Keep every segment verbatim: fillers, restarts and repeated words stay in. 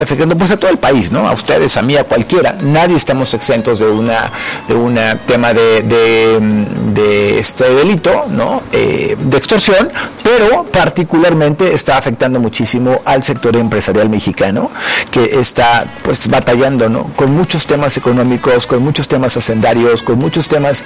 afectando pues a todo el país, ¿no? A ustedes, a mí, a cualquiera. Nadie estamos exentos de una de un tema de, de, de este delito, ¿no? Eh, de extorsión, pero particularmente está afectando muchísimo al sector empresarial mexicano, que está pues batallando, ¿no? Con muchos temas económicos, con muchos temas hacendarios, con muchos temas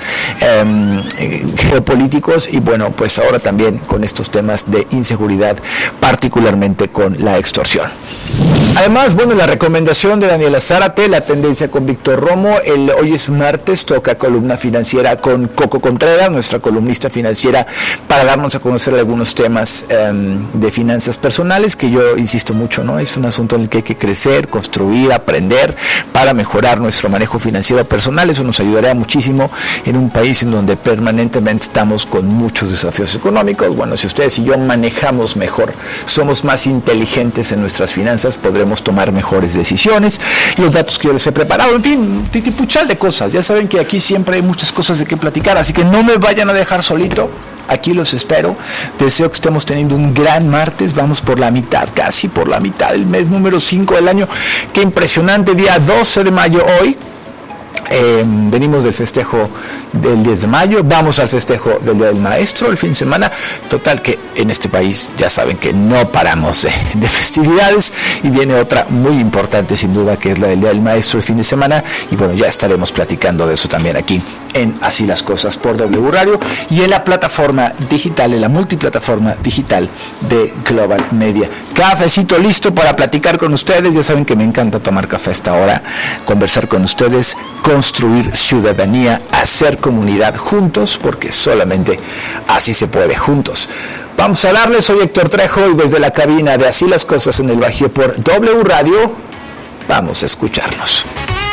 eh, geopolíticos y bueno, pues ahora también con estos temas de inseguridad, particularmente con la extorsión. Además, bueno, la recomendación de Daniela Zárate, la tendencia con Víctor Romo, el hoy es martes, toca columna financiera con Coco Contreras, nuestra columnista financiera, para darnos a conocer algunos temas um, de finanzas personales, que yo insisto mucho, ¿no? Es un asunto en el que hay que crecer, construir, aprender para mejorar nuestro manejo financiero personal. Eso nos ayudará muchísimo en un país en donde permanentemente estamos con muchos desafíos económicos. Bueno, si ustedes y yo manejamos mejor, somos más inteligentes en nuestras finanzas, podremos tomar mejores decisiones. Los datos que yo les he preparado, en fin, titipuchal de cosas. Ya saben que aquí siempre hay muchas cosas de qué platicar, así que no me vayan a dejar solito. Aquí los espero. Deseo que estemos teniendo un gran martes. Vamos por la mitad, casi por la mitad del mes número cinco del año. Qué impresionante, día doce de mayo hoy. Eh, venimos del festejo del diez de mayo, vamos al festejo del Día del Maestro el fin de semana. Total que en este país ya saben que no paramos de, de festividades, y viene otra muy importante sin duda, que es la del Día del Maestro el fin de semana, y bueno, ya estaremos platicando de eso también aquí en Así las Cosas por W Radio y en la plataforma digital, en la multiplataforma digital de Global Media. Cafecito listo para platicar con ustedes. Ya saben que me encanta tomar café a esta hora, conversar con ustedes, construir ciudadanía, hacer comunidad juntos, porque solamente así se puede, juntos. Vamos a darle, soy Héctor Trejo y desde la cabina de Así las Cosas en el Bajío por W Radio, vamos a escucharnos.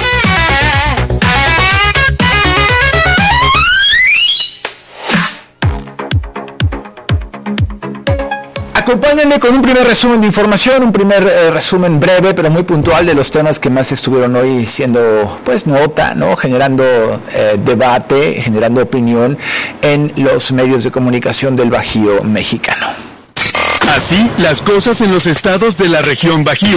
Acompáñenme con un primer resumen de información, un primer eh, resumen breve pero muy puntual de los temas que más estuvieron hoy siendo pues nota, ¿no? Generando eh, debate, generando opinión en los medios de comunicación del Bajío mexicano. Así las cosas en los estados de la región Bajío.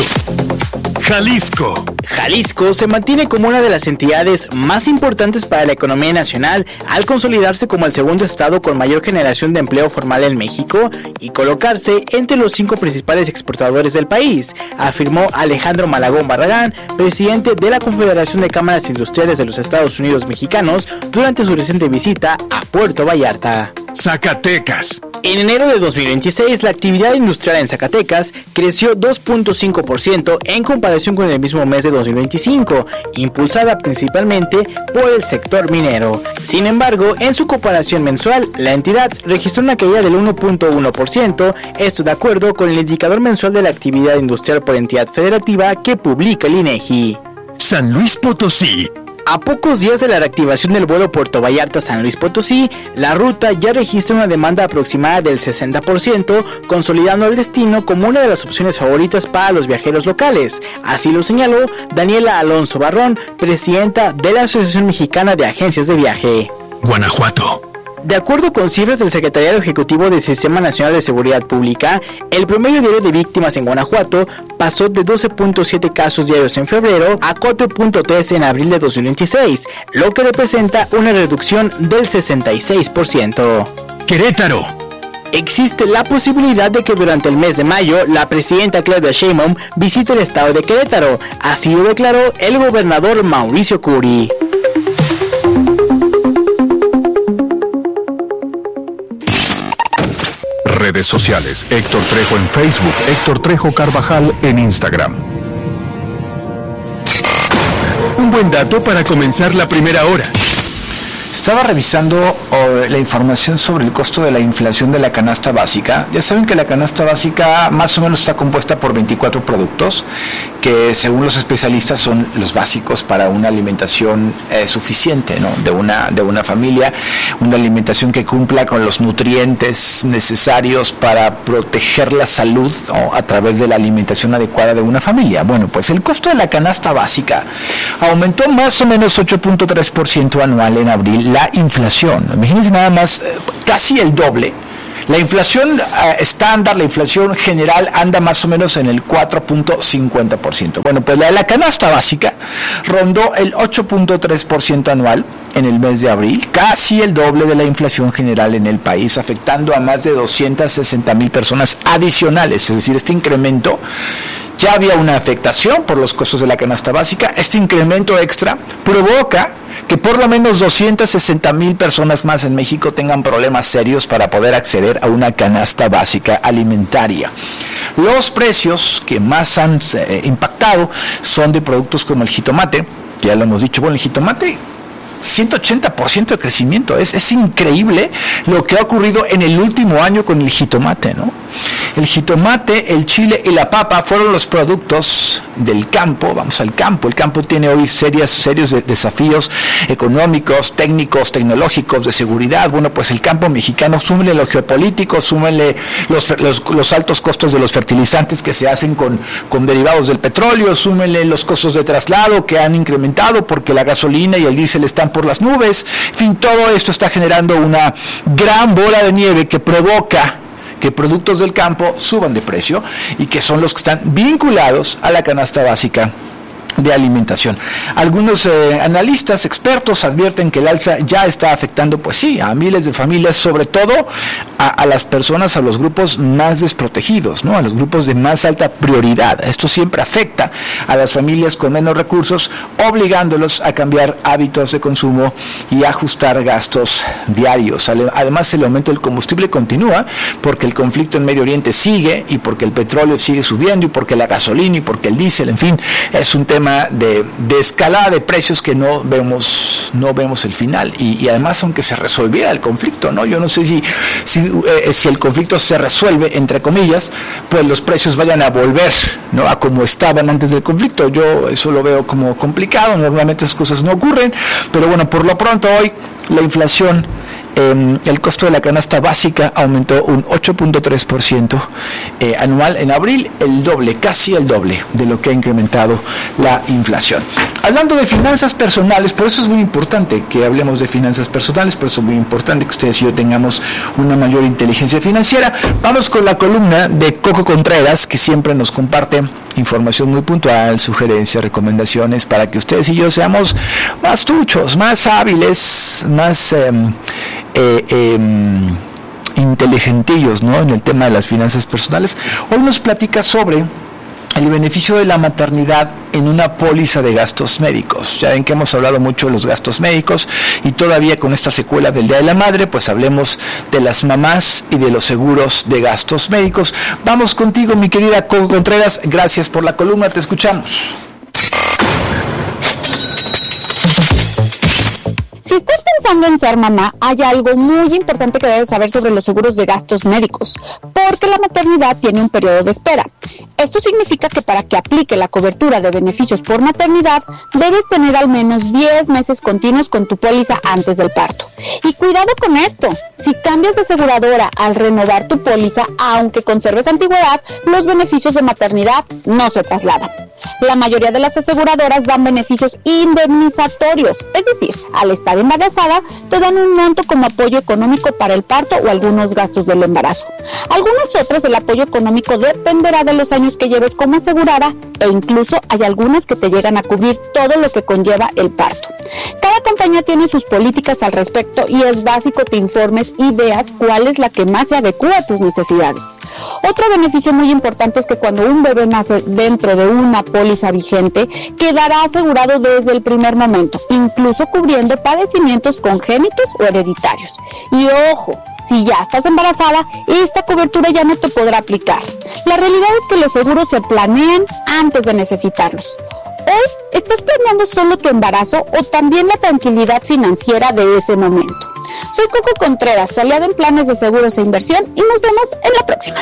Jalisco. Jalisco se mantiene como una de las entidades más importantes para la economía nacional al consolidarse como el segundo estado con mayor generación de empleo formal en México y colocarse entre los cinco principales exportadores del país, afirmó Alejandro Malagón Barragán, presidente de la Confederación de Cámaras Industriales de los Estados Unidos Mexicanos, durante su reciente visita a Puerto Vallarta. Zacatecas. En enero de dos mil veintiséis, la actividad industrial en Zacatecas creció dos punto cinco por ciento en comparación con el mismo mes de dos mil veinticinco, impulsada principalmente por el sector minero. Sin embargo, en su comparación mensual, la entidad registró una caída del uno punto uno por ciento, esto de acuerdo con el indicador mensual de la actividad industrial por entidad federativa que publica el INEGI. San Luis Potosí. A pocos días de la reactivación del vuelo Puerto Vallarta-San Luis Potosí, la ruta ya registra una demanda aproximada del sesenta por ciento, consolidando el destino como una de las opciones favoritas para los viajeros locales. Así lo señaló Daniela Alonso Barrón, presidenta de la Asociación Mexicana de Agencias de Viaje. Guanajuato. De acuerdo con cifras del Secretariado Ejecutivo del Sistema Nacional de Seguridad Pública, el promedio diario de víctimas en Guanajuato pasó de doce punto siete casos diarios en febrero a cuatro punto tres en abril de dos mil veintiséis, lo que representa una reducción del sesenta y seis por ciento. Querétaro. Existe la posibilidad de que durante el mes de mayo la presidenta Claudia Sheinbaum visite el estado de Querétaro, así lo declaró el gobernador Mauricio Curi. Redes sociales: Héctor Trejo en Facebook, Héctor Trejo Carvajal en Instagram. Un buen dato para comenzar la primera hora. Estaba revisando oh, la información sobre el costo de la inflación de la canasta básica. Ya saben que la canasta básica más o menos está compuesta por veinticuatro productos que, según los especialistas, son los básicos para una alimentación eh, suficiente, ¿no? de una de una familia, una alimentación que cumpla con los nutrientes necesarios para proteger la salud, ¿no? a través de la alimentación adecuada de una familia. Bueno, pues el costo de la canasta básica aumentó más o menos ocho punto tres por ciento anual en abril. La inflación, imagínense nada más, casi el doble. La inflación uh, estándar, la inflación general anda más o menos en el cuatro punto cincuenta por ciento. Bueno, pues la de la canasta básica rondó el ocho punto tres por ciento anual en el mes de abril, casi el doble de la inflación general en el país, afectando a más de doscientas sesenta mil personas adicionales. Es decir, este incremento, ya había una afectación por los costos de la canasta básica, este incremento extra provoca que por lo menos doscientas sesenta mil personas más en México tengan problemas serios para poder acceder a una canasta básica alimentaria. Los precios que más han eh, impactado son de productos como el jitomate, que ya lo hemos dicho. Bueno, el jitomate, ciento ochenta por ciento de crecimiento, es, es increíble lo que ha ocurrido en el último año con el jitomate, ¿no? El jitomate, el chile y la papa fueron los productos del campo. Vamos al campo. El campo tiene hoy serias, serios de, desafíos económicos, técnicos, tecnológicos, de seguridad. Bueno, pues el campo mexicano, súmele lo geopolítico, súmele los, los, los altos costos de los fertilizantes que se hacen con, con derivados del petróleo, súmele los costos de traslado que han incrementado porque la gasolina y el diésel están por las nubes. En fin, todo esto está generando una gran bola de nieve que provoca que productos del campo suban de precio y que son los que están vinculados a la canasta básica de alimentación. Algunos eh, analistas, expertos advierten que el alza ya está afectando, pues sí, a miles de familias, sobre todo a, a las personas, a los grupos más desprotegidos, ¿no? A los grupos de más alta prioridad. Esto siempre afecta a las familias con menos recursos, obligándolos a cambiar hábitos de consumo y ajustar gastos diarios. Además, el aumento del combustible continúa porque el conflicto en Medio Oriente sigue y porque el petróleo sigue subiendo y porque la gasolina y porque el diésel, en fin, es un tema De, de escalada de precios que no vemos no vemos el final y, y además aunque se resolviera el conflicto, no yo no sé si si, eh, si el conflicto se resuelve entre comillas, pues los precios vayan a volver, no a como estaban antes del conflicto. Yo eso lo veo como complicado. Normalmente esas cosas no ocurren, pero bueno, por lo pronto hoy la inflación, Eh, el costo de la canasta básica aumentó un ocho punto tres por ciento eh, anual en abril, el doble, casi el doble de lo que ha incrementado la inflación. Hablando de finanzas personales, por eso es muy importante que hablemos de finanzas personales, por eso es muy importante que ustedes y yo tengamos una mayor inteligencia financiera. Vamos con la columna de Coco Contreras, que siempre nos comparte información muy puntual, sugerencias, recomendaciones, para que ustedes y yo seamos más truchos, más hábiles, más eh, eh, eh, inteligentillos, ¿no?, en el tema de las finanzas personales. Hoy nos platica sobre el beneficio de la maternidad en una póliza de gastos médicos. Ya ven que hemos hablado mucho de los gastos médicos y todavía con esta secuela del Día de la Madre, pues hablemos de las mamás y de los seguros de gastos médicos. Vamos contigo, mi querida Coco Contreras. Gracias por la columna, te escuchamos. Si estás pensando en ser mamá, hay algo muy importante que debes saber sobre los seguros de gastos médicos, porque la maternidad tiene un periodo de espera. Esto significa que para que aplique la cobertura de beneficios por maternidad, debes tener al menos diez meses continuos con tu póliza antes del parto. Y cuidado con esto, si cambias de aseguradora al renovar tu póliza, aunque conserves antigüedad, los beneficios de maternidad no se trasladan. La mayoría de las aseguradoras dan beneficios indemnizatorios, es decir, al estar embarazada, te dan un monto como apoyo económico para el parto o algunos gastos del embarazo. Algunas otras, el apoyo económico dependerá de los años que lleves como asegurada, e incluso hay algunas que te llegan a cubrir todo lo que conlleva el parto. Cada compañía tiene sus políticas al respecto y es básico te informes y veas cuál es la que más se adecua a tus necesidades. Otro beneficio muy importante es que cuando un bebé nace dentro de una póliza vigente, quedará asegurado desde el primer momento, incluso cubriendo padecimientos congénitos o hereditarios. Y ojo, si ya estás embarazada, esta cobertura ya no te podrá aplicar. La realidad es que los seguros se planean antes de necesitarlos. Hoy, ¿estás planeando solo tu embarazo o también la tranquilidad financiera de ese momento? Soy Coco Contreras, tu aliada en planes de seguros e inversión, y nos vemos en la próxima.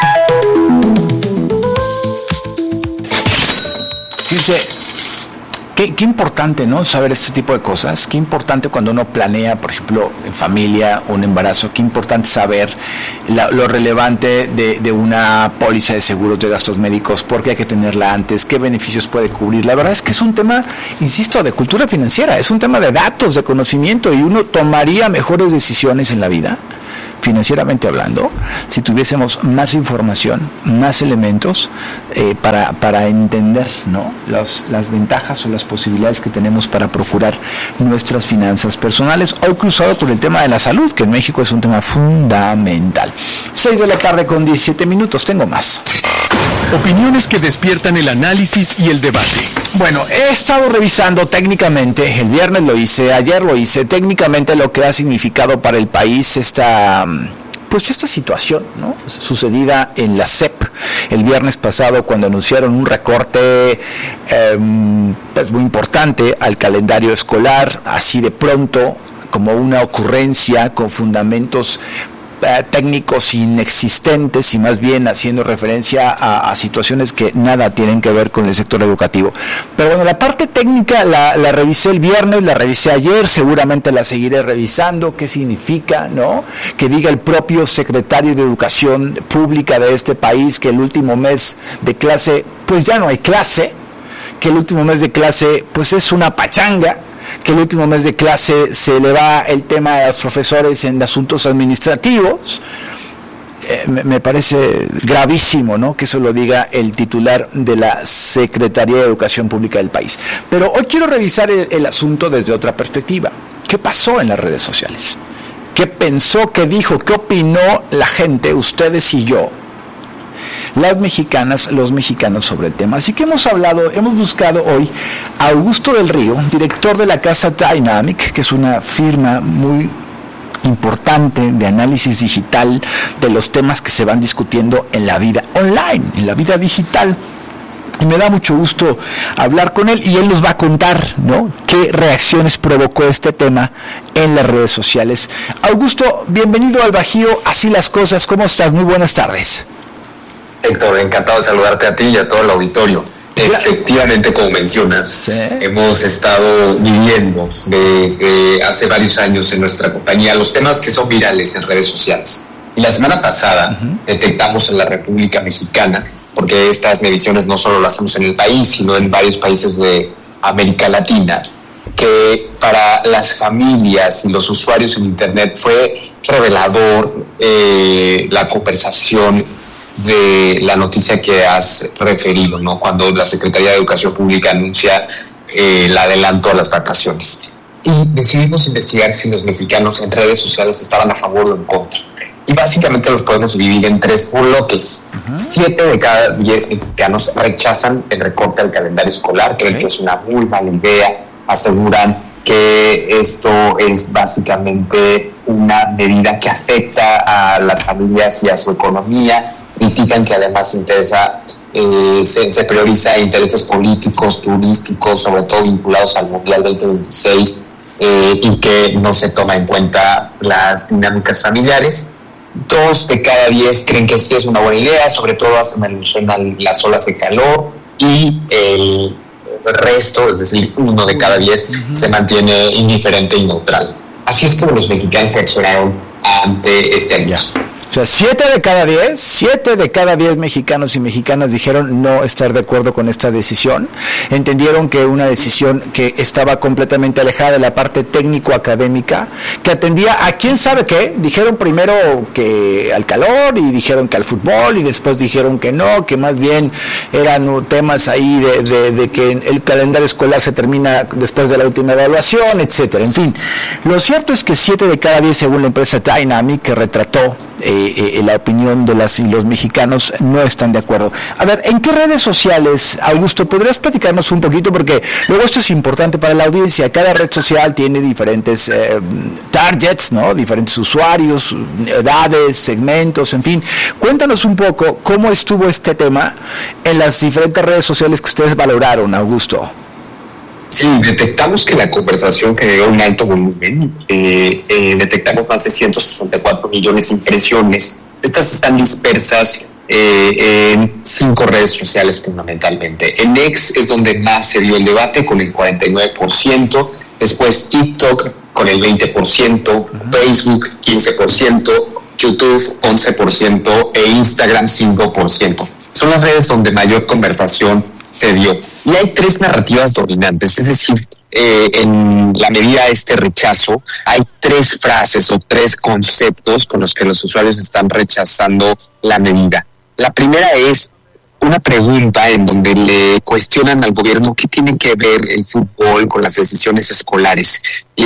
Dice, Qué, qué importante, ¿no? Saber este tipo de cosas. Qué importante cuando uno planea, por ejemplo, en familia, un embarazo. Qué importante saber la, lo relevante de, de una póliza de seguros de gastos médicos, porque hay que tenerla antes, qué beneficios puede cubrir. La verdad es que es un tema, insisto, de cultura financiera. Es un tema de datos, de conocimiento, y uno tomaría mejores decisiones en la vida, financieramente hablando, si tuviésemos más información, más elementos eh, para, para entender, ¿no? Los, las ventajas o las posibilidades que tenemos para procurar nuestras finanzas personales, hoy cruzado con el tema de la salud, que en México es un tema fundamental. seis de la tarde con diecisiete minutos, tengo más. Opiniones que despiertan el análisis y el debate. Bueno, he estado revisando técnicamente, el viernes lo hice, ayer lo hice, técnicamente lo que ha significado para el país esta, pues esta situación, ¿no? Sucedida en la S E P el viernes pasado, cuando anunciaron un recorte eh, pues muy importante al calendario escolar, así de pronto, como una ocurrencia con fundamentos técnicos inexistentes y más bien haciendo referencia a, a situaciones que nada tienen que ver con el sector educativo. Pero bueno, la parte técnica la, la revisé el viernes, la revisé ayer, seguramente la seguiré revisando. ¿Qué significa, no? Que diga el propio secretario de Educación Pública de este país que el último mes de clase, pues ya no hay clase, que el último mes de clase, pues es una pachanga, que el último mes de clase se le va el tema a los profesores en asuntos administrativos. Eh, me, me parece gravísimo, ¿no?, que eso lo diga el titular de la Secretaría de Educación Pública del país. Pero hoy quiero revisar el, el asunto desde otra perspectiva. ¿Qué pasó en las redes sociales? ¿Qué pensó, qué dijo, qué opinó la gente, ustedes y yo, las mexicanas, los mexicanos, sobre el tema? Así que hemos hablado, hemos buscado hoy a Augusto del Río, director de la casa Dynamic, que es una firma muy importante de análisis digital de los temas que se van discutiendo en la vida online, en la vida digital. Y me da mucho gusto hablar con él y él nos va a contar, ¿no?, qué reacciones provocó este tema en las redes sociales. Augusto, bienvenido al Bajío, así las cosas. ¿Cómo estás? Muy buenas tardes. Héctor, encantado de saludarte a ti y a todo el auditorio. Efectivamente, como mencionas, ¿sí?, hemos estado viviendo desde hace varios años en nuestra compañía los temas que son virales en redes sociales. Y la semana pasada uh-huh. detectamos en la República Mexicana, porque estas mediciones no solo las hacemos en el país, sino en varios países de América Latina, que para las familias y los usuarios en Internet fue revelador eh, la conversación de la noticia que has referido, ¿no?, cuando la Secretaría de Educación Pública anuncia eh, el adelanto a las vacaciones. Y decidimos investigar si los mexicanos en redes sociales estaban a favor o en contra. Y básicamente los podemos dividir en tres bloques. Uh-huh. Siete de cada diez mexicanos rechazan el recorte al calendario escolar, creen okay. que es una muy mala idea, aseguran que esto es básicamente una medida que afecta a las familias y a su economía, critican que además interesa, eh, se, se prioriza intereses políticos, turísticos, sobre todo vinculados al Mundial veinte veintiséis, eh, y que no se toma en cuenta las dinámicas familiares. Dos de cada diez creen que sí es una buena idea, sobre todo hacen alusión a las olas de calor, y el resto, es decir, uno de cada diez, uh-huh. se mantiene indiferente y neutral. Así es como los mexicanos reaccionaron ante este anuncio. O sea, siete de cada diez, siete de cada diez mexicanos y mexicanas dijeron no estar de acuerdo con esta decisión. Entendieron que una decisión que estaba completamente alejada de la parte técnico-académica, que atendía a quién sabe qué. Dijeron primero que al calor y dijeron que al fútbol y después dijeron que no, que más bien eran temas ahí de, de, de que el calendario escolar se termina después de la última evaluación, etcétera. En fin, lo cierto es que siete de cada diez, según la empresa Dynamic, que retrató eh, Eh, la opinión de las y los mexicanos, no están de acuerdo. A ver, ¿en qué redes sociales, Augusto, podrías platicarnos un poquito? Porque luego esto es importante para la audiencia. Cada red social tiene diferentes eh, targets, ¿no? Diferentes usuarios, edades, segmentos, en fin. Cuéntanos un poco cómo estuvo este tema en las diferentes redes sociales que ustedes valoraron, Augusto. Sí, detectamos que la conversación generó un alto volumen. Eh, eh, detectamos más de ciento sesenta y cuatro millones de impresiones. Estas están dispersas eh, en cinco redes sociales fundamentalmente. En X es donde más se dio el debate, con el cuarenta y nueve por ciento, después TikTok con el veinte por ciento, uh-huh. Facebook quince por ciento, YouTube once por ciento e Instagram cinco por ciento. Son las redes donde mayor conversación se dio. Y hay tres narrativas dominantes, es decir, eh, en la medida de este rechazo, hay tres frases o tres conceptos con los que los usuarios están rechazando la medida. La primera es una pregunta en donde le cuestionan al gobierno qué tiene que ver el fútbol con las decisiones escolares,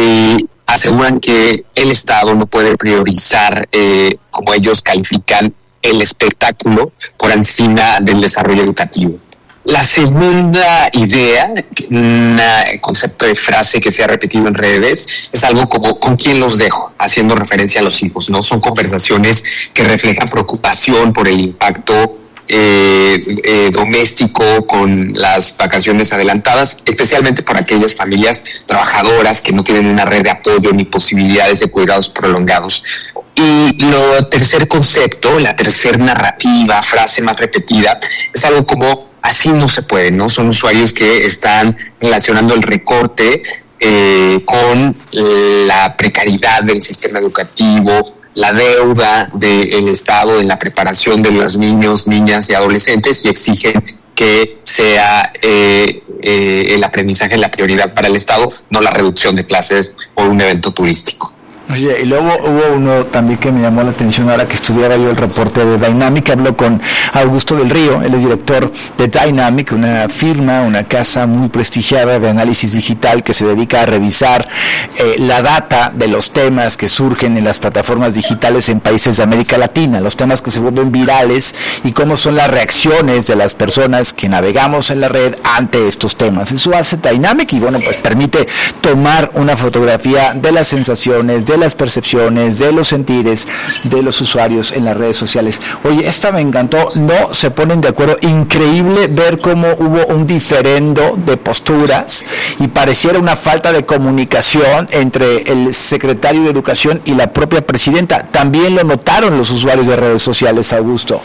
y aseguran que el Estado no puede priorizar, eh, como ellos califican, el espectáculo por encima del desarrollo educativo. La segunda idea, un concepto de frase que se ha repetido en redes, es algo como ¿con quién los dejo?, haciendo referencia a los hijos, ¿no? Son conversaciones que reflejan preocupación por el impacto eh, eh, doméstico con las vacaciones adelantadas, especialmente por aquellas familias trabajadoras que no tienen una red de apoyo ni posibilidades de cuidados prolongados. Y lo tercer concepto, la tercer narrativa, frase más repetida, es algo como así no se puede, ¿no? Son usuarios que están relacionando el recorte eh, con la precariedad del sistema educativo, la deuda del Estado en la preparación de los niños, niñas y adolescentes, y exigen que sea eh, eh, el aprendizaje la prioridad para el Estado, no la reducción de clases por un evento turístico. Oye, y luego hubo uno también que me llamó la atención ahora que estudiaba yo el reporte de Dynamic. Habló con Augusto del Río, él es director de Dynamic, una firma, una casa muy prestigiada de análisis digital que se dedica a revisar eh, la data de los temas que surgen en las plataformas digitales en países de América Latina, los temas que se vuelven virales y cómo son las reacciones de las personas que navegamos en la red ante estos temas. Eso hace Dynamic y bueno, pues permite tomar una fotografía de las sensaciones, de las percepciones, de los sentires de los usuarios en las redes sociales. Oye, esta me encantó, no se ponen de acuerdo, increíble ver cómo hubo un diferendo de posturas y pareciera una falta de comunicación entre el secretario de Educación y la propia presidenta. También lo notaron los usuarios de redes sociales, Augusto.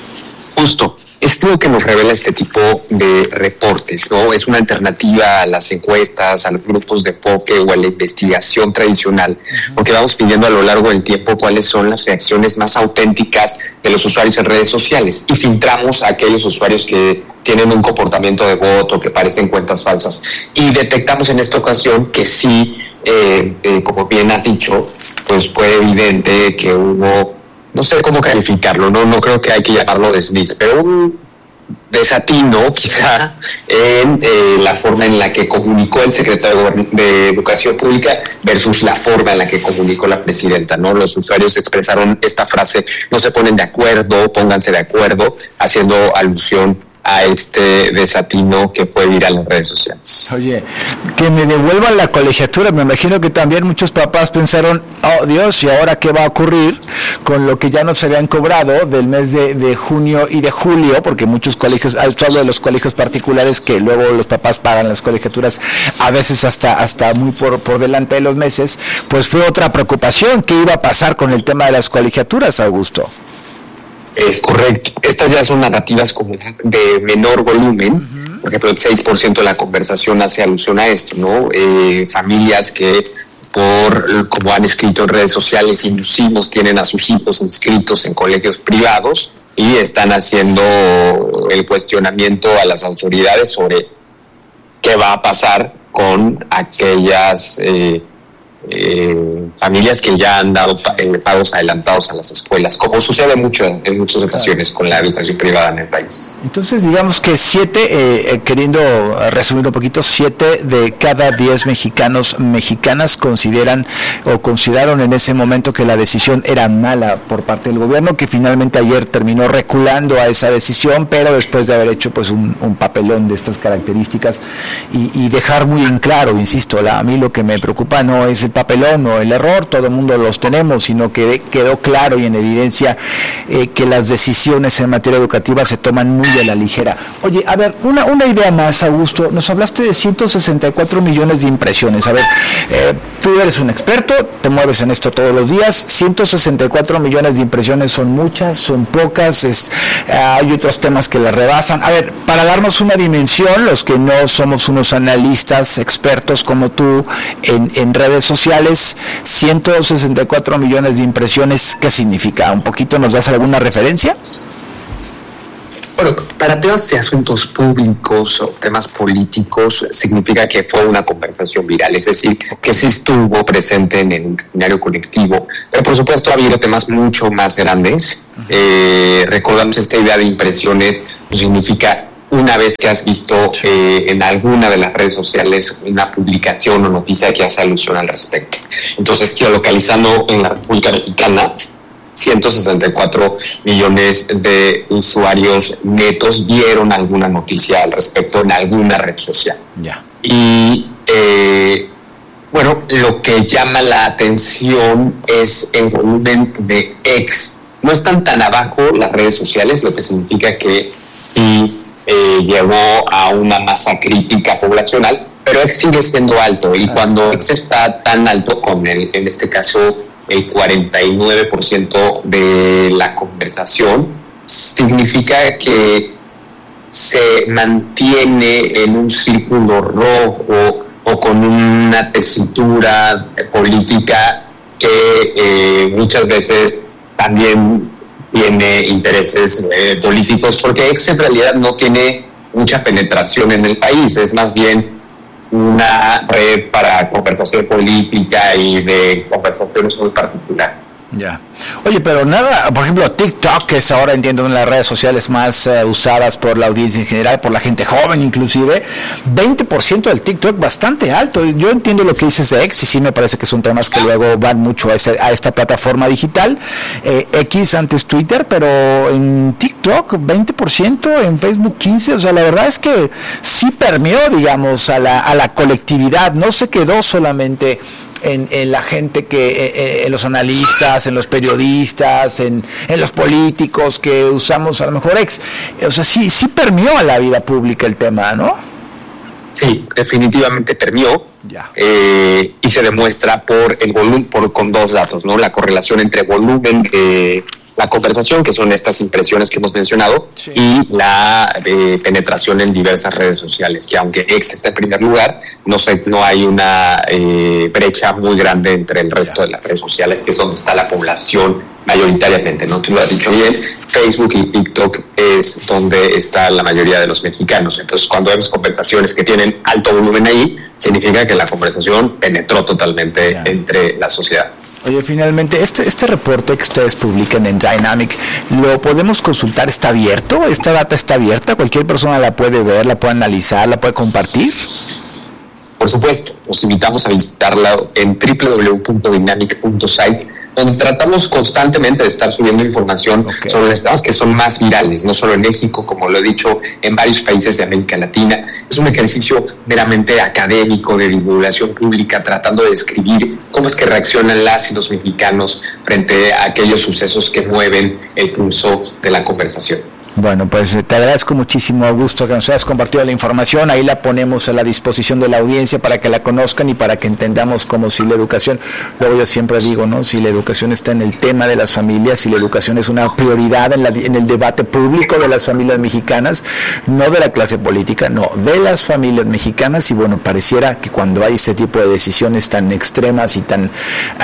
Justo. Es lo que nos revela este tipo de reportes, ¿no? Es una alternativa a las encuestas, a los grupos de enfoque o a la investigación tradicional, porque vamos pidiendo a lo largo del tiempo cuáles son las reacciones más auténticas de los usuarios en redes sociales y filtramos a aquellos usuarios que tienen un comportamiento de bot o que parecen cuentas falsas. Y detectamos en esta ocasión que sí, eh, eh, como bien has dicho, pues fue evidente que hubo, no sé cómo calificarlo, no no creo que hay que llamarlo desliz, pero un desatino quizá en eh, la forma en la que comunicó el secretario de Educación Pública versus la forma en la que comunicó la presidenta, ¿no? Los usuarios expresaron esta frase, no se ponen de acuerdo, pónganse de acuerdo, haciendo alusión a este desatino que fue viral en redes sociales. Oye, que me devuelvan la colegiatura, me imagino que también muchos papás pensaron, oh Dios, ¿y ahora qué va a ocurrir con lo que ya nos habían cobrado del mes de, de junio y de julio? Porque muchos colegios, solo de los colegios particulares que luego los papás pagan las colegiaturas, a veces hasta hasta muy por, por delante de los meses, pues fue otra preocupación, ¿qué iba a pasar con el tema de las colegiaturas, Augusto? Es correcto. Estas ya son narrativas como de menor volumen. Uh-huh. Por ejemplo, el seis por ciento de la conversación hace alusión a esto, ¿no? Eh, familias que, por como han escrito en redes sociales, inducimos, tienen a sus hijos inscritos en colegios privados y están haciendo el cuestionamiento a las autoridades sobre qué va a pasar con aquellas eh, Eh, familias que ya han dado eh, pagos adelantados a las escuelas, como sucede mucho en, en muchas ocasiones con la educación privada en el país. Entonces, digamos que siete, eh, queriendo resumir un poquito, siete de cada diez mexicanos, mexicanas consideran o consideraron en ese momento que la decisión era mala por parte del gobierno, que finalmente ayer terminó reculando a esa decisión, pero después de haber hecho pues un, un papelón de estas características y, y dejar muy en claro, insisto, la, a mí lo que me preocupa no es el el papelón o el error, todo el mundo los tenemos, sino que quedó claro y en evidencia eh, que las decisiones en materia educativa se toman muy a la ligera. Oye, a ver, una, una idea más, Augusto, nos hablaste de ciento sesenta y cuatro millones de impresiones. A ver, eh, tú eres un experto, te mueves en esto todos los días, ciento sesenta y cuatro millones de impresiones son muchas, son pocas, es, eh, hay otros temas que las rebasan. A ver, para darnos una dimensión, los que no somos unos analistas expertos como tú en, en redes sociales, ciento sesenta y cuatro millones de impresiones, ¿qué significa? ¿Un poquito nos das alguna referencia? Bueno, para temas de asuntos públicos o temas políticos significa que fue una conversación viral, es decir, que sí estuvo presente en el imaginario colectivo, pero por supuesto ha habido temas mucho más grandes. Eh, recordamos esta idea de impresiones, pues significa una vez que has visto eh, en alguna de las redes sociales una publicación o noticia que hace alusión al respecto. Entonces, geolocalizando en la República Mexicana, ciento sesenta y cuatro millones de usuarios netos vieron alguna noticia al respecto en alguna red social. Yeah. Y eh, bueno, lo que llama la atención es el volumen de ex. No están tan abajo las redes sociales, lo que significa que sí eh, llegó a una masa crítica poblacional, pero ex sigue siendo alto. Y cuando ex está tan alto, con el, en este caso el cuarenta y nueve por ciento de la conversación, significa que se mantiene en un círculo rojo o con una tesitura política que eh, muchas veces también tiene intereses eh, políticos, porque ex en realidad no tiene mucha penetración en el país, es más bien una red para conversación política y de conversaciones muy particulares. Ya. Yeah. Oye, pero nada, por ejemplo, TikTok, que es ahora, entiendo, una de las redes sociales más uh, usadas por la audiencia en general, por la gente joven inclusive, veinte por ciento del TikTok, bastante alto. Yo entiendo lo que dices de X, y sí me parece que son temas que luego van mucho a, ese, a esta plataforma digital, eh, X antes Twitter, pero en TikTok veinte por ciento, en Facebook quince por ciento, o sea, la verdad es que sí permeó, digamos, a la, a la colectividad, no se quedó solamente En, en la gente que, eh, en los analistas, en los periodistas, en, en los políticos que usamos a lo mejor ex. O sea, sí, sí permeó a la vida pública el tema, ¿no? Sí, definitivamente permeó. Ya. Eh, y se demuestra por el volumen, por con dos datos, ¿no? La correlación entre volumen de la conversación, que son estas impresiones que hemos mencionado, sí, y la eh, penetración en diversas redes sociales, que aunque X está en primer lugar, no sé, no hay una eh, brecha muy grande entre el resto de las redes sociales, que es donde está la población mayoritariamente, ¿no? Tú lo has dicho bien, Facebook y TikTok es donde está la mayoría de los mexicanos. Entonces, cuando vemos conversaciones que tienen alto volumen ahí, significa que la conversación penetró totalmente yeah. entre la sociedad. Oye, finalmente, este este reporte que ustedes publican en Dynamic, ¿lo podemos consultar? ¿Está abierto? ¿Esta data está abierta? ¿Cualquier persona la puede ver, la puede analizar, la puede compartir? Por supuesto, los invitamos a visitarla en doble u doble u doble u punto dynamic punto site, donde tratamos constantemente de estar subiendo información okay. sobre los temas que son más virales, no solo en México, como lo he dicho, en varios países de América Latina. Es un ejercicio meramente académico de divulgación pública, tratando de describir cómo es que reaccionan las y los mexicanos frente a aquellos sucesos que mueven el pulso de la conversación. Bueno, pues te agradezco muchísimo, Augusto, que nos hayas compartido la información. Ahí la ponemos a la disposición de la audiencia para que la conozcan y para que entendamos cómo si la educación, luego yo siempre digo, ¿no? Si la educación está en el tema de las familias, si la educación es una prioridad en, la, en el debate público de las familias mexicanas, no de la clase política, no, de las familias mexicanas. Y bueno, pareciera que cuando hay este tipo de decisiones tan extremas y tan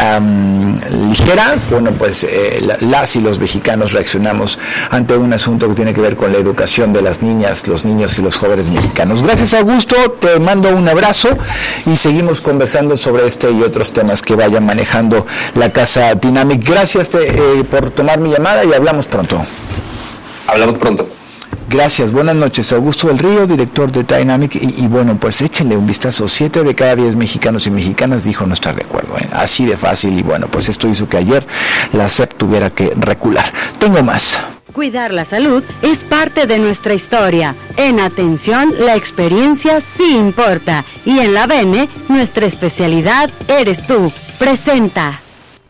um, ligeras, bueno, pues eh, las y los mexicanos reaccionamos ante un asunto que tiene que ver con la educación de las niñas, los niños y los jóvenes mexicanos. Gracias, Augusto, te mando un abrazo y seguimos conversando sobre este y otros temas que vayan manejando la Casa Dynamic. Gracias te, eh, por tomar mi llamada y hablamos pronto. Hablamos pronto. Gracias, buenas noches. Augusto del Río, director de Dynamic, y, y bueno, pues échenle un vistazo. Siete de cada diez mexicanos y mexicanas dijo no estar de acuerdo, ¿eh? Así de fácil, y bueno, pues esto hizo que ayer la S E P tuviera que recular. Tengo más. Cuidar la salud es parte de nuestra historia. En Atención, la experiencia sí importa. Y en la Bene, nuestra especialidad eres tú. Presenta.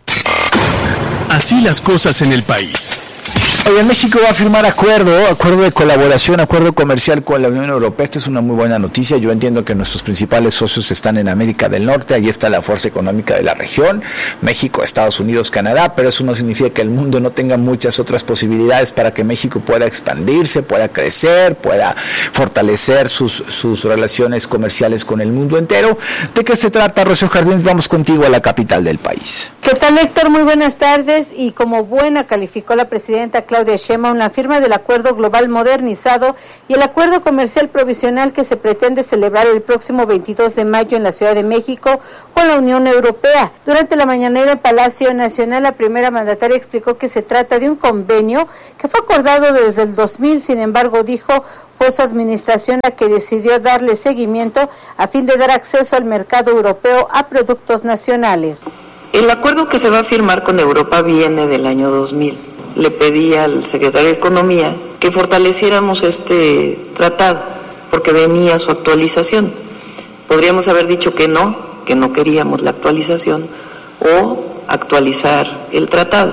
Así las cosas en el país. Hoy en México va a firmar acuerdo, acuerdo de colaboración, acuerdo comercial con la Unión Europea. Esta es una muy buena noticia. Yo entiendo que nuestros principales socios están en América del Norte, ahí está la fuerza económica de la región, México, Estados Unidos, Canadá, pero eso no significa que el mundo no tenga muchas otras posibilidades para que México pueda expandirse, pueda crecer, pueda fortalecer sus, sus relaciones comerciales con el mundo entero. ¿De qué se trata, Rocío Jardín? Vamos contigo a la capital del país. ¿Qué tal, Héctor? Muy buenas tardes. Y como buena calificó la presidenta Claudia Sheinbaum la firma del Acuerdo Global Modernizado y el Acuerdo Comercial Provisional que se pretende celebrar el próximo veintidós de mayo en la Ciudad de México con la Unión Europea. Durante la mañanera en Palacio Nacional, la primera mandataria explicó que se trata de un convenio que fue acordado desde el dos mil, sin embargo, dijo, fue su administración la que decidió darle seguimiento a fin de dar acceso al mercado europeo a productos nacionales. El acuerdo que se va a firmar con Europa viene del año dos mil. Le pedí al secretario de Economía que fortaleciéramos este tratado, porque venía su actualización. Podríamos haber dicho que no, que no queríamos la actualización, o actualizar el tratado.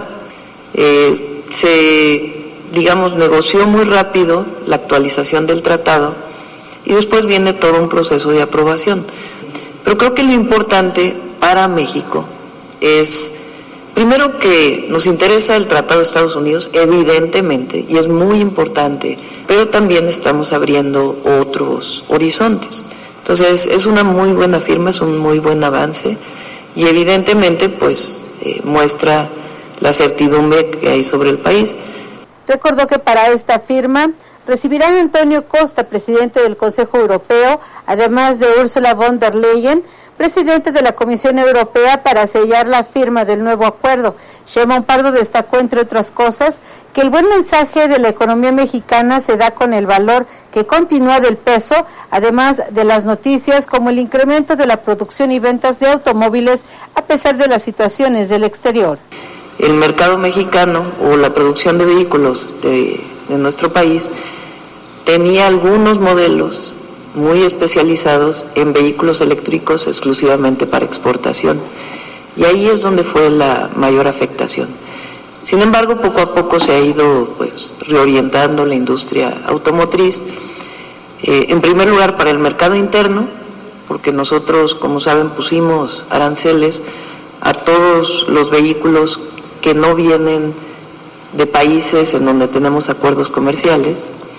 Eh, se, digamos, negoció muy rápido la actualización del tratado y después viene todo un proceso de aprobación. Pero creo que lo importante para México es, primero, que nos interesa el Tratado de Estados Unidos, evidentemente, y es muy importante, pero también estamos abriendo otros horizontes. Entonces, es una muy buena firma, es un muy buen avance, y evidentemente, pues, eh, muestra la certidumbre que hay sobre el país. Recordó que para esta firma recibirán a Antonio Costa, presidente del Consejo Europeo, además de Ursula von der Leyen, presidente de la Comisión Europea, para sellar la firma del nuevo acuerdo. Sheinbaum Pardo destacó, entre otras cosas, que el buen mensaje de la economía mexicana se da con el valor que continúa del peso, además de las noticias como el incremento de la producción y ventas de automóviles a pesar de las situaciones del exterior. El mercado mexicano o la producción de vehículos de, de nuestro país tenía algunos modelos muy especializados en vehículos eléctricos exclusivamente para exportación. Y ahí es donde fue la mayor afectación. Sin embargo, poco a poco se ha ido pues reorientando la industria automotriz. Eh, en primer lugar, para el mercado interno, porque nosotros, como saben, pusimos aranceles a todos los vehículos que no vienen de países en donde tenemos acuerdos comerciales.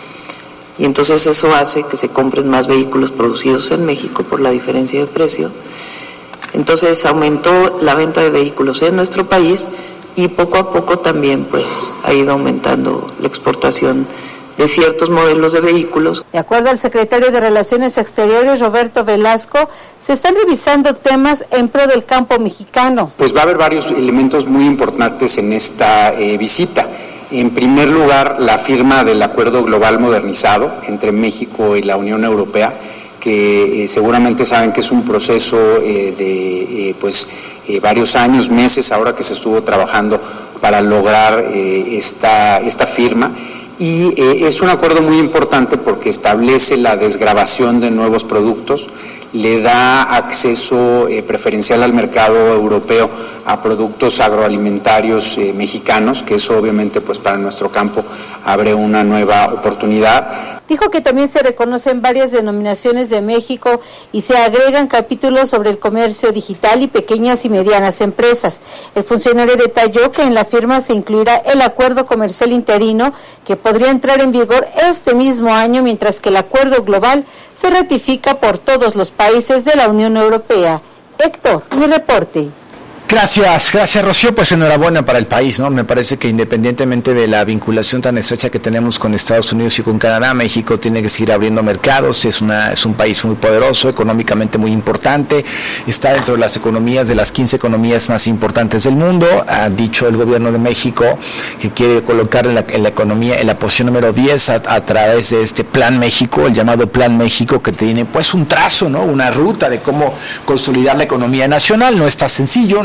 Y entonces eso hace que se compren más vehículos producidos en México por la diferencia de precio. Entonces aumentó la venta de vehículos en nuestro país y poco a poco también pues ha ido aumentando la exportación de ciertos modelos de vehículos. De acuerdo al secretario de Relaciones Exteriores, Roberto Velasco, se están revisando temas en pro del campo mexicano. Pues va a haber varios elementos muy importantes en esta eh, visita. En primer lugar, la firma del Acuerdo Global Modernizado entre México y la Unión Europea, que eh, seguramente saben que es un proceso eh, de eh, pues eh, varios años, meses, ahora que se estuvo trabajando para lograr eh, esta, esta firma. Y eh, es un acuerdo muy importante porque establece la desgravación de nuevos productos, le da acceso eh, preferencial al mercado europeo a productos agroalimentarios eh, mexicanos, que eso obviamente pues para nuestro campo abre una nueva oportunidad. Dijo que también se reconocen varias denominaciones de México y se agregan capítulos sobre el comercio digital y pequeñas y medianas empresas. El funcionario detalló que en la firma se incluirá el acuerdo comercial interino que podría entrar en vigor este mismo año, mientras que el acuerdo global se ratifica por todos los países de la Unión Europea. Héctor, mi reporte. Gracias, gracias Rocío, pues enhorabuena para el país, ¿no? Me parece que independientemente de la vinculación tan estrecha que tenemos con Estados Unidos y con Canadá, México tiene que seguir abriendo mercados, es una es un país muy poderoso, económicamente muy importante, está dentro de las economías, de las quince economías más importantes del mundo. Ha dicho el gobierno de México que quiere colocar en la, en la economía en la posición número diez a, a través de este Plan México, el llamado Plan México, que tiene pues un trazo, ¿no? Una ruta de cómo consolidar la economía nacional. No está sencillo, no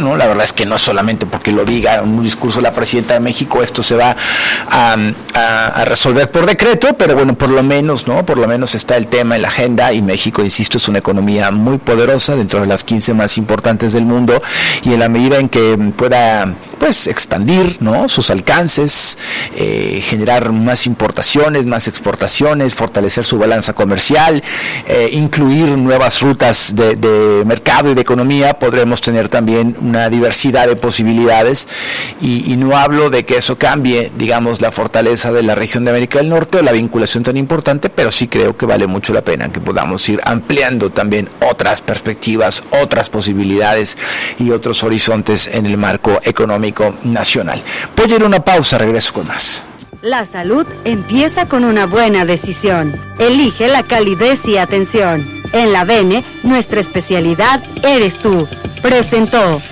¿no? La verdad es que no solamente porque lo diga en un discurso la presidenta de México, esto se va a, a, a resolver por decreto, pero bueno, por lo menos, ¿no? Por lo menos está el tema en la agenda, y México, insisto, es una economía muy poderosa, dentro de las quince más importantes del mundo, y en la medida en que pueda, pues, expandir, ¿no? Sus alcances, eh, generar más importaciones, más exportaciones, fortalecer su balanza comercial, eh, incluir nuevas rutas de, de mercado y de economía, podremos tener también una diversidad de posibilidades, y, y no hablo de que eso cambie, digamos, la fortaleza de la región de América del Norte o la vinculación tan importante, pero sí creo que vale mucho la pena que podamos ir ampliando también otras perspectivas, otras posibilidades y otros horizontes en el marco económico nacional. Voy a ir a una pausa, regreso con más. La salud empieza con una buena decisión. Elige la calidez y atención. En la Bene, nuestra especialidad eres tú. Presentó.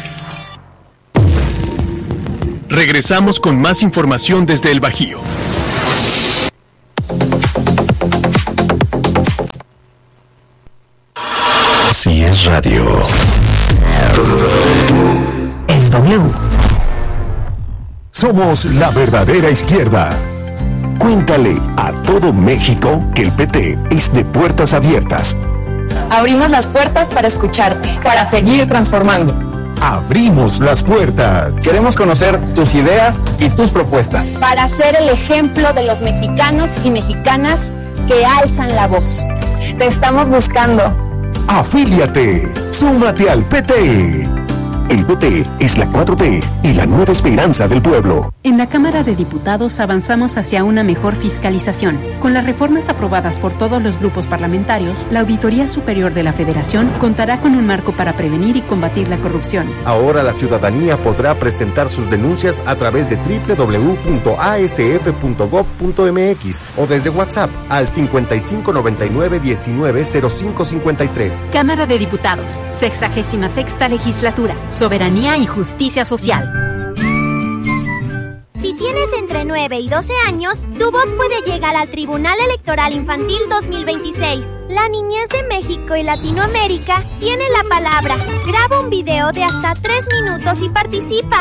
Regresamos con más información desde el Bajío. Si es radio, es W. Somos la verdadera izquierda. Cuéntale a todo México que el P T es de puertas abiertas. Abrimos las puertas para escucharte, para seguir transformando. Abrimos las puertas. Queremos conocer tus ideas y tus propuestas. Para ser el ejemplo de los mexicanos y mexicanas que alzan la voz. Te estamos buscando. Afíliate. Súmate al P T. El P T es la cuatro T y la nueva esperanza del pueblo. En la Cámara de Diputados avanzamos hacia una mejor fiscalización. Con las reformas aprobadas por todos los grupos parlamentarios, la Auditoría Superior de la Federación contará con un marco para prevenir y combatir la corrupción. Ahora la ciudadanía podrá presentar sus denuncias a través de doble u doble u doble u punto a s f punto gob punto m x o desde WhatsApp al cincuenta y cinco noventa y nueve diecinueve cero cinco cincuenta y tres. Cámara de Diputados, sexagésima sexta legislatura. Soberanía y justicia social. Si tienes entre nueve y doce años, tu voz puede llegar al Tribunal Electoral Infantil dos mil veintiséis. La niñez de México y Latinoamérica tiene la palabra. Graba un video de hasta tres minutos y participa.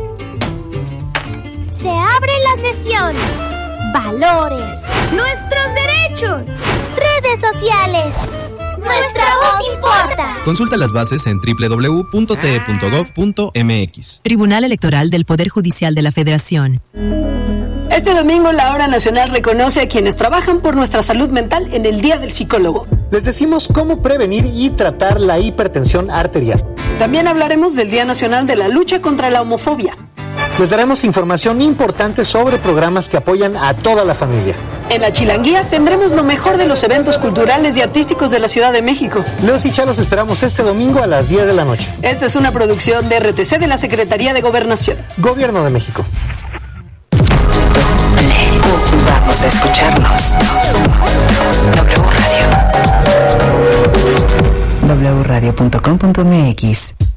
Se abre la sesión. Valores. Nuestros derechos. Redes sociales. Nuestra voz importa. Consulta las bases en doble u doble u doble u punto t e punto gob punto m x. Tribunal Electoral del Poder Judicial de la Federación. Este domingo la Hora Nacional reconoce a quienes trabajan por nuestra salud mental en el Día del Psicólogo. Les decimos cómo prevenir y tratar la hipertensión arterial. También hablaremos del Día Nacional de la Lucha contra la Homofobia. Les daremos información importante sobre programas que apoyan a toda la familia. En la Chilanguía tendremos lo mejor de los eventos culturales y artísticos de la Ciudad de México. Los y Chalos esperamos este domingo a las diez de la noche. Esta es una producción de R T C de la Secretaría de Gobernación. Gobierno de México. Vamos a escucharnos. W Radio. w radio punto com punto m x